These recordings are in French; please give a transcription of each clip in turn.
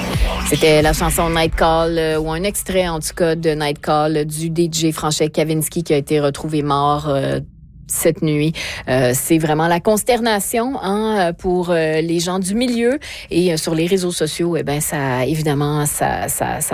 C'était la chanson Night Call, ou un extrait en tout cas de Night Call du DJ Franchet Kavinsky qui a été retrouvé mort cette nuit. C'est vraiment la consternation pour les gens du milieu et sur les réseaux sociaux. Eh ben ça évidemment ça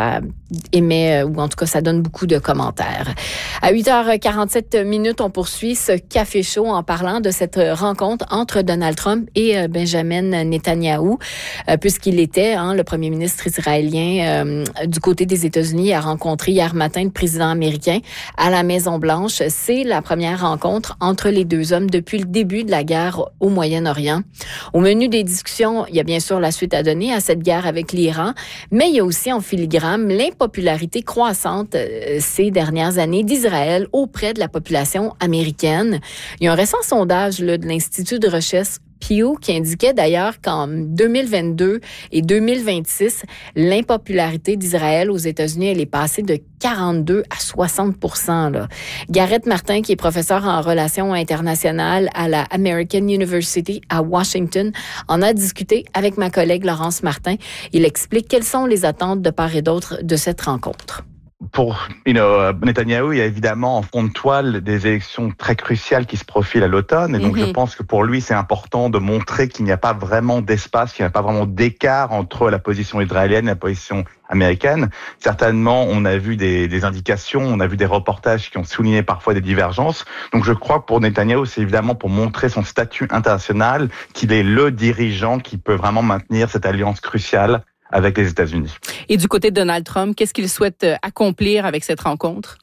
émet ou en tout cas ça donne beaucoup de commentaires. À 8h47 on poursuit ce café chaud en parlant de cette rencontre entre Donald Trump et Benjamin Netanyahou, puisqu'il était le premier ministre israélien du côté des États-Unis a rencontré hier matin le président américain à la Maison-Blanche. C'est la première rencontre entre les deux hommes depuis le début de la guerre au Moyen-Orient. Au menu des discussions, il y a bien sûr la suite à donner à cette guerre avec l'Iran, mais il y a aussi en filigrane l'impopularité croissante ces dernières années d'Israël auprès de la population américaine. Il y a un récent sondage de l'Institut de recherche Pew qui indiquait d'ailleurs qu'en 2022 et 2026, l'impopularité d'Israël aux États-Unis, elle est passée de 42 à 60%. Là. Garrett Martin, qui est professeur en relations internationales à la American University à Washington, en a discuté avec ma collègue Laurence Martin. Il explique quelles sont les attentes de part et d'autre de cette rencontre. Pour Netanyahou, il y a évidemment en fond de toile des élections très cruciales qui se profilent à l'automne. Et donc, je pense que pour lui, c'est important de montrer qu'il n'y a pas vraiment d'espace, qu'il n'y a pas vraiment d'écart entre la position israélienne et la position américaine. Certainement, on a vu des indications, on a vu des reportages qui ont souligné parfois des divergences. Donc, je crois que pour Netanyahou, c'est évidemment pour montrer son statut international, qu'il est le dirigeant qui peut vraiment maintenir cette alliance cruciale avec les États-Unis. Et du côté de Donald Trump, qu'est-ce qu'il souhaite accomplir avec cette rencontre?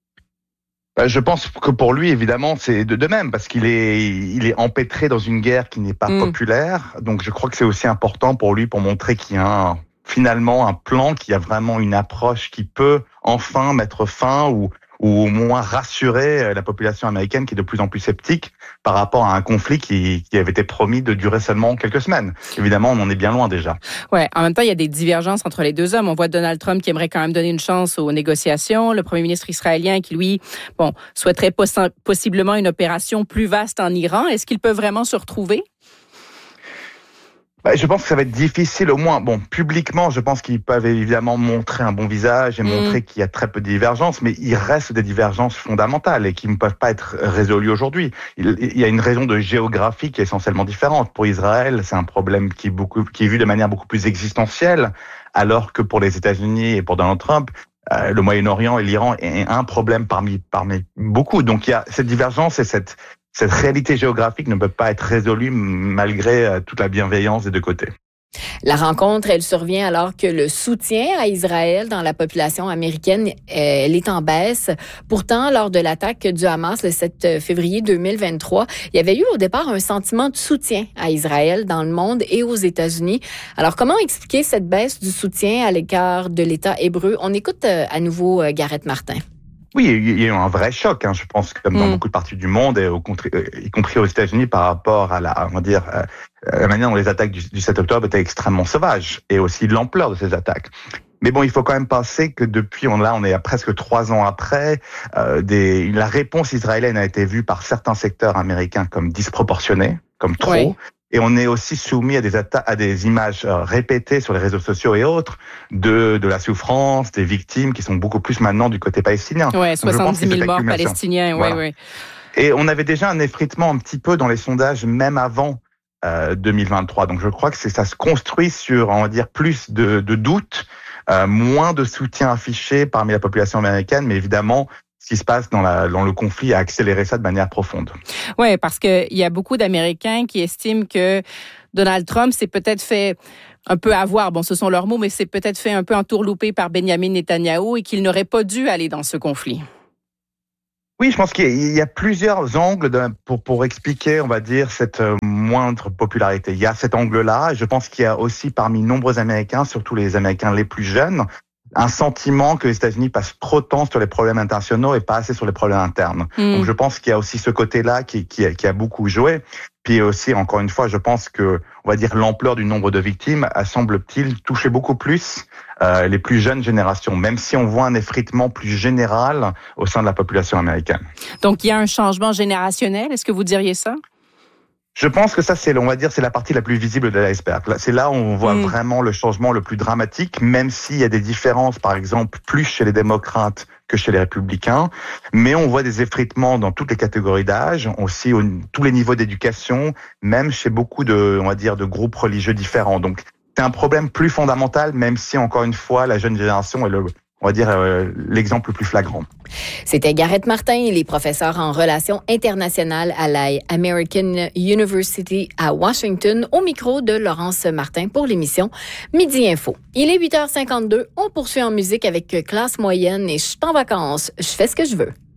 Je pense que pour lui, évidemment, c'est de même, parce qu'il est empêtré dans une guerre qui n'est pas populaire. Donc, je crois que c'est aussi important pour lui pour montrer qu'il y a finalement un plan, qu'il y a vraiment une approche qui peut enfin mettre fin ou au moins rassurer la population américaine qui est de plus en plus sceptique par rapport à un conflit qui avait été promis de durer seulement quelques semaines. Évidemment, on en est bien loin déjà. Ouais, en même temps, il y a des divergences entre les deux hommes. On voit Donald Trump qui aimerait quand même donner une chance aux négociations, le premier ministre israélien qui, lui, souhaiterait possiblement une opération plus vaste en Iran. Est-ce qu'ils peuvent vraiment se retrouver? Je pense que ça va être difficile, au moins, publiquement, je pense qu'ils peuvent évidemment montrer un bon visage et montrer qu'il y a très peu de divergences, mais il reste des divergences fondamentales et qui ne peuvent pas être résolues aujourd'hui. Il y a une raison de géographie qui est essentiellement différente. Pour Israël, c'est un problème qui est vu de manière beaucoup plus existentielle, alors que pour les États-Unis et pour Donald Trump, le Moyen-Orient et l'Iran est un problème parmi beaucoup. Donc il y a cette divergence et cette réalité géographique ne peut pas être résolue malgré toute la bienveillance des deux côtés. La rencontre, elle survient alors que le soutien à Israël dans la population américaine, elle est en baisse. Pourtant, lors de l'attaque du Hamas le 7 février 2023, il y avait eu au départ un sentiment de soutien à Israël dans le monde et aux États-Unis. Alors, comment expliquer cette baisse du soutien à l'égard de l'État hébreu? On écoute à nouveau Garrett Martin. Oui, il y a eu un vrai choc, je pense, comme dans beaucoup de parties du monde, et y compris aux États-Unis, par rapport à la manière dont les attaques du 7 octobre étaient extrêmement sauvages, et aussi l'ampleur de ces attaques. Mais il faut quand même penser que depuis, on est à presque 3 ans après, la réponse israélienne a été vue par certains secteurs américains comme disproportionnée, comme trop. Oui. Et on est aussi soumis à des images répétées sur les réseaux sociaux et autres de la souffrance, des victimes qui sont beaucoup plus maintenant du côté palestinien. Ouais, 70 000 morts palestiniens, voilà. Oui. Et on avait déjà un effritement un petit peu dans les sondages, même avant 2023. Donc je crois que ça se construit sur, on va dire, plus de doutes, moins de soutien affiché parmi la population américaine, mais évidemment, ce qui se passe dans le conflit a accéléré ça de manière profonde. Oui, parce qu'il y a beaucoup d'Américains qui estiment que Donald Trump s'est peut-être fait un peu avoir, ce sont leurs mots, mais s'est peut-être fait un peu entourlouper par Benjamin Netanyahou et qu'il n'aurait pas dû aller dans ce conflit. Oui, je pense qu'il y a plusieurs angles pour expliquer, on va dire, cette moindre popularité. Il y a cet angle-là, et je pense qu'il y a aussi parmi nombreux Américains, surtout les Américains les plus jeunes, un sentiment que les États-Unis passent trop de temps sur les problèmes internationaux et pas assez sur les problèmes internes. Donc je pense qu'il y a aussi ce côté-là qui a beaucoup joué. Puis aussi, encore une fois, je pense que, on va dire, l'ampleur du nombre de victimes semble-t-il toucher beaucoup plus les plus jeunes générations, même si on voit un effritement plus général au sein de la population américaine. Donc il y a un changement générationnel, est-ce que vous diriez ça? Je pense que ça, c'est la partie la plus visible de l'iceberg. C'est là où on voit vraiment le changement le plus dramatique, même s'il y a des différences, par exemple, plus chez les démocrates que chez les républicains. Mais on voit des effritements dans toutes les catégories d'âge, aussi tous les niveaux d'éducation, même chez beaucoup de groupes religieux différents. Donc, c'est un problème plus fondamental, même si, encore une fois, la jeune génération est l'exemple le plus flagrant. C'était Gareth Martin, il est professeur en relations internationales à la American University à Washington, au micro de Laurence Martin pour l'émission Midi Info. Il est 8h52, on poursuit en musique avec Classe Moyenne et je suis en vacances, je fais ce que je veux.